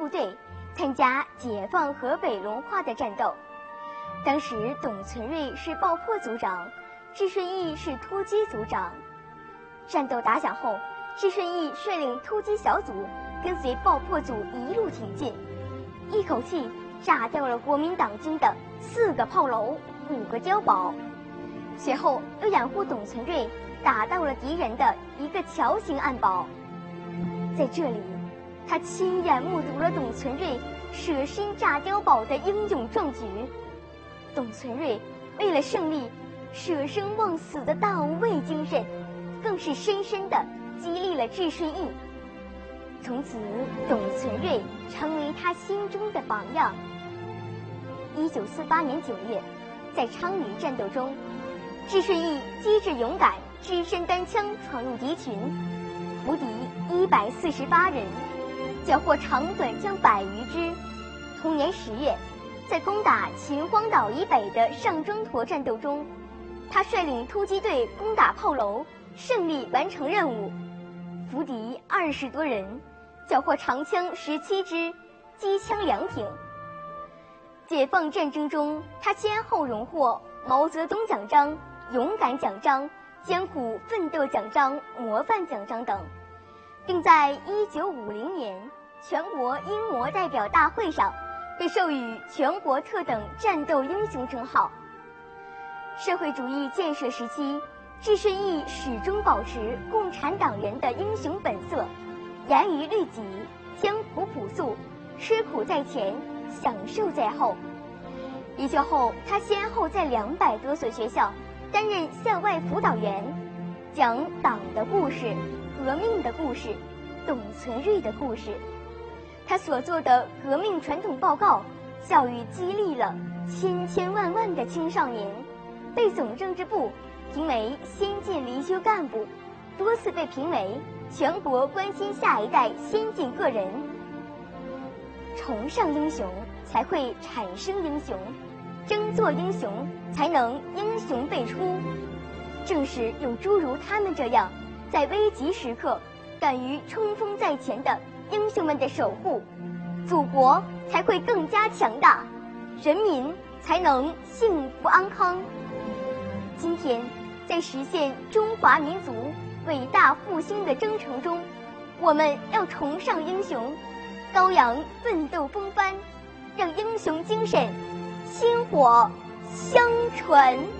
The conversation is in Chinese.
队参加解放河北隆化的战斗。当时董存瑞是爆破组长，智顺义是突击组长。战斗打响后，智顺义率领突击小组跟随爆破组一路挺进，一口气炸掉了国民党军的4个炮楼、5个碉堡，随后又掩护董存瑞打到了敌人的一个桥形暗堡。在这里，他亲眼目睹了董存瑞舍身炸碉堡的英勇壮举。董存瑞为了胜利舍生忘死的大无畏精神，更是深深地激励了智顺义。从此，董存瑞成为他心中的榜样。1948年9月，在昌黎战斗中，智顺义机智勇敢，只身单枪闯入敌群，俘敌148人，缴获长短枪100余支。同年10月，在攻打秦皇岛以北的上庄坨战斗中，他率领突击队攻打炮楼，胜利完成任务，俘敌20多人，缴获长枪17支，机枪2挺。解放战争中，他先后荣获毛泽东奖章、勇敢奖章、艰苦奋斗奖章、模范奖章等，并在1950年全国英模代表大会上被授予全国特等战斗英雄称号。社会主义建设时期，智顺义始终保持共产党人的英雄本色，严于律己，艰苦朴素，吃苦在前，享受在后。离休后，他先后在200多所学校担任校外辅导员，讲党的故事、革命的故事、董存瑞的故事。他所做的革命传统报告，教育激励了千千万万的青少年，被总政治部评为先进离休干部，多次被评为全国关心下一代先进个人。崇尚英雄，才会产生英雄，争做英雄，才能英雄辈出。正是有诸如他们这样在危急时刻敢于冲锋在前的英雄们的守护，祖国才会更加强大，人民才能幸福安康。今天，在实现中华民族伟大复兴的征程中，我们要崇尚英雄，高扬奋斗风帆，让英雄精神薪火相传。